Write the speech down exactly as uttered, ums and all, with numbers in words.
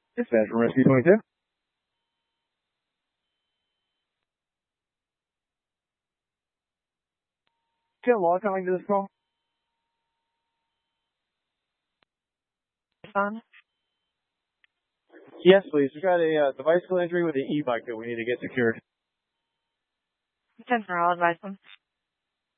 Dispatch from Rescue twenty-two. Got a log coming to this call? Son? Yes, please. We've got a uh, device injury with an e-bike that we need to get secured. ten for all advice.